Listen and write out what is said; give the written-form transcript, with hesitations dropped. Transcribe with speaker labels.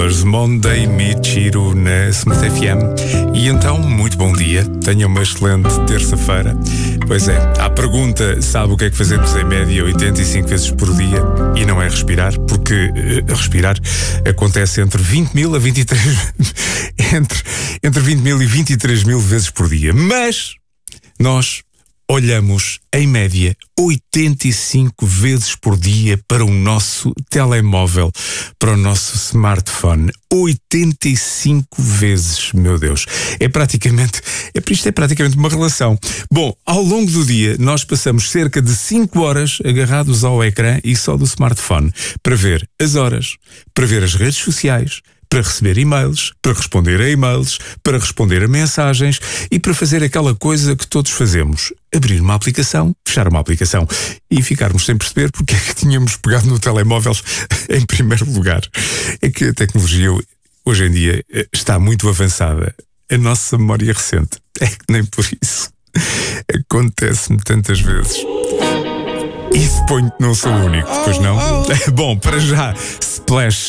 Speaker 1: Colors, Monday Michiru na Smooth FM. E então, muito bom dia, tenha uma excelente terça-feira. Pois é, à pergunta, sabe o que é que fazemos em média 85 vezes por dia? E não é respirar, porque respirar acontece entre 20 mil a 23 entre 20 mil e 23 mil vezes por dia. Mas nós olhamos, em média, 85 vezes por dia para o nosso telemóvel, para o nosso smartphone. 85 vezes, meu Deus. Isto é praticamente uma relação. Bom, ao longo do dia, nós passamos cerca de 5 horas agarrados ao ecrã e só do smartphone, para ver as horas, para ver as redes sociais, para receber e-mails, para responder a e-mails, para responder a mensagens e para fazer aquela coisa que todos fazemos: abrir uma aplicação, fechar uma aplicação e ficarmos sem perceber porque é que tínhamos pegado no telemóvel em primeiro lugar. É que a tecnologia hoje em dia está muito avançada. A nossa memória recente é que nem por isso acontece-me tantas vezes. E suponho que não sou o único, pois não? Bom, para já, Splash